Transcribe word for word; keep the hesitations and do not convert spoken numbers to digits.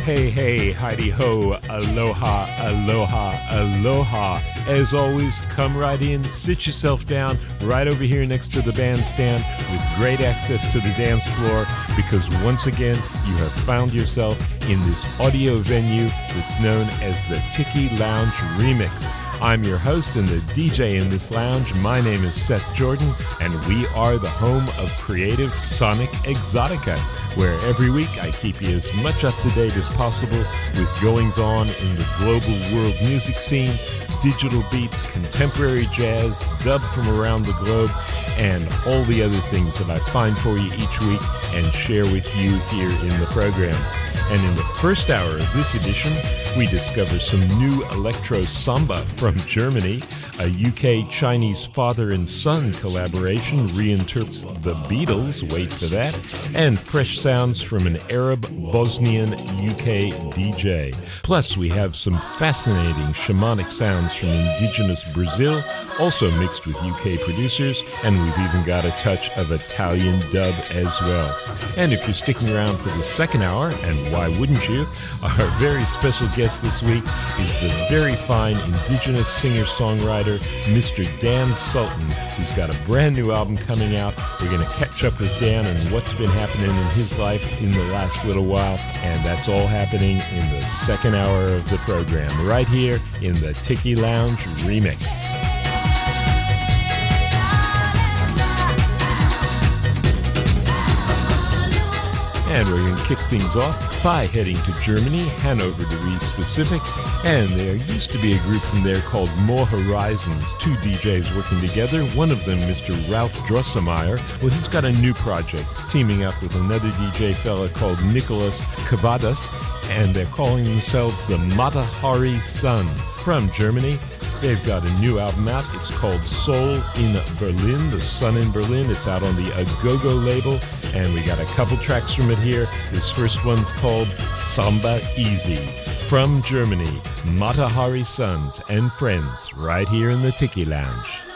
Hey, hey, Heidi ho, aloha, aloha, aloha. As always, come right in, sit yourself down right over here next to the bandstand with great access to the dance floor, because once again, you have found yourself in this audio venue that's known as the Tiki Lounge Remix. I'm your host and the D J in this lounge. My name is Seth Jordan, and we are the home of Creative Sonic Exotica, where every week I keep you as much up to date as possible with goings on in the global world music scene, digital beats, contemporary jazz, dub from around the globe, and all the other things that I find for you each week and share with you here in the program. And in the first hour of this edition, we discover some new electro samba from Germany. A U K-Chinese father and son collaboration reinterprets the Beatles, wait for that, and fresh sounds from an Arab Bosnian U K D J. Plus, we have some fascinating shamanic sounds from indigenous Brazil, also mixed with U K producers, and we've even got a touch of Italian dub as well. And if you're sticking around for the second hour, and why wouldn't you, our very special guest this week is the very fine indigenous singer-songwriter Mister Dan Sultan, who's got a brand new album coming out. We're going to catch up with Dan and what's been happening in his life in the last little while, and that's all happening in the second hour of the program, right here in the Tiki Lounge Remix. And we're going to kick things off by heading to Germany, Hanover to be specific. And there used to be a group from there called More Horizons, two D Js working together. One of them, Mister Ralph Drosselmeyer, well, he's got a new project, teaming up with another D J fella called Nicholas Cavadas, and they're calling themselves the Matahari Sons. From Germany, they've got a new album out. It's called Soul in Berlin, The Sun in Berlin. It's out on the Agogo label, and we got a couple tracks from it here. This first one's called Samba Easy. From Germany, Matahari Sons and Friends, right here in the Tiki Lounge.